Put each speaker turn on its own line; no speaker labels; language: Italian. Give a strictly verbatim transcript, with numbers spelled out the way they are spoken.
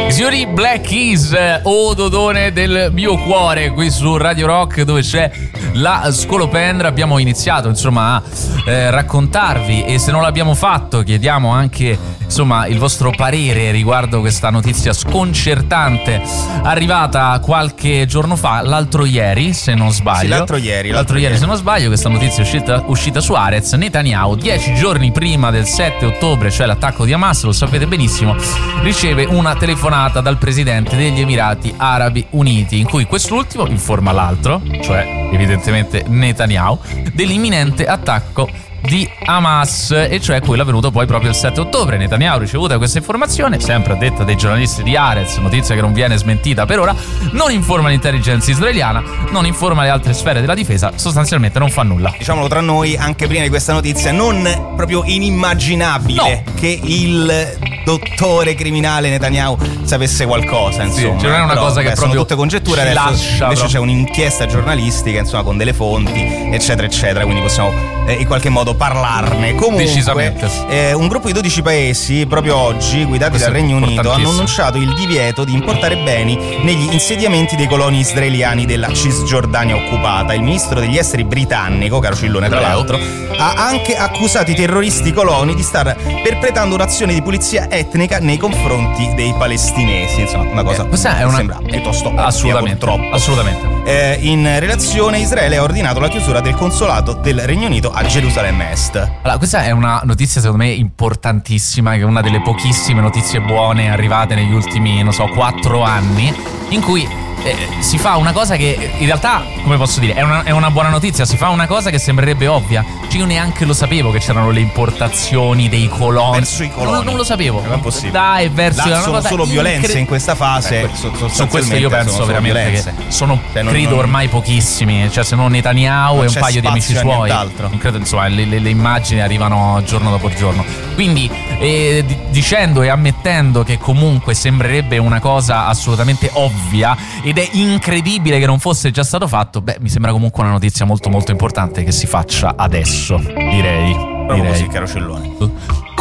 Signori, Black Keys, o Dodone del mio cuore, qui su Radio Rock, dove c'è la Scolopendra. Abbiamo iniziato insomma a eh, raccontarvi, e se non l'abbiamo fatto chiediamo anche insomma il vostro parere riguardo questa notizia sconcertante arrivata qualche giorno fa, l'altro ieri se non sbaglio.
Sì, l'altro ieri.
L'altro,
l'altro
ieri,
ieri
se non sbaglio, questa notizia è uscita, uscita su Haaretz. Netanyahu, dieci giorni prima del sette ottobre, cioè l'attacco di Hamas, lo sapete benissimo, riceve una telefonata dal presidente degli Emirati Arabi Uniti, in cui quest'ultimo informa l'altro, cioè evidentemente Netanyahu, dell'imminente attacco di Hamas, e cioè quello avvenuto poi proprio il sette ottobre. Netanyahu, ricevuta questa informazione, sempre a detta dei giornalisti di Haaretz, notizia che non viene smentita per ora, non informa l'intelligence israeliana, non informa le altre sfere della difesa, sostanzialmente non fa nulla.
Diciamolo tra noi, anche prima di questa notizia, non proprio inimmaginabile no. che il dottore criminale Netanyahu sapesse qualcosa, insomma.
Sì, cioè non è una
Però,
cosa che
beh,
proprio
sono tutte congetture. Adesso
lascia,
invece
proprio.
c'è un'inchiesta giornalistica, insomma, con delle fonti, eccetera eccetera, quindi possiamo eh, in qualche modo parlarne. Comunque,
decisamente
eh, un gruppo di dodici paesi proprio oggi, guidati
Questo
dal
è
Regno Unito, hanno
importantissimo.
annunciato il divieto di importare beni negli insediamenti dei coloni israeliani della Cisgiordania occupata. Il ministro degli esteri britannico, caro Cillone tra l'altro, ha anche accusato i terroristi coloni di star perpetrando un'azione di pulizia etnica nei confronti dei palestinesi. Insomma, una cosa
eh, questa è una...
sembra piuttosto ovvia,
assolutamente,
purtroppo.
assolutamente.
Eh, in relazione, Israele ha ordinato la chiusura del consolato del Regno Unito a Gerusalemme Est.
Allora, questa è una notizia secondo me importantissima, che è una delle pochissime notizie buone arrivate negli ultimi, non so, quattro anni, in cui eh, si fa una cosa che in realtà, come posso dire, è una, è una buona notizia. Si fa una cosa che sembrerebbe ovvia. Cioè, io neanche lo sapevo che c'erano le importazioni dei coloni.
Verso i coloni.
Non, non lo sapevo.
Non è possibile.
Dai, verso
Là sono solo violenze
incre-
in questa fase.
Eh,
so-
su questo io penso
sono
veramente
violenze.
che sono,
cioè, non,
credo
non...
ormai pochissimi. Cioè, se non Netanyahu
non
e un
c'è
paio di amici
spazio a
suoi,
nient'altro.
non credo, insomma, le, le, le immagini arrivano giorno dopo giorno. Quindi eh, d- dicendo e ammettendo che comunque sembrerebbe una cosa assolutamente ovvia ed è incredibile che non fosse già stato fatto, beh, mi sembra comunque una notizia molto molto importante che si faccia adesso, direi.
Proprio
direi.
così, caro Cellone.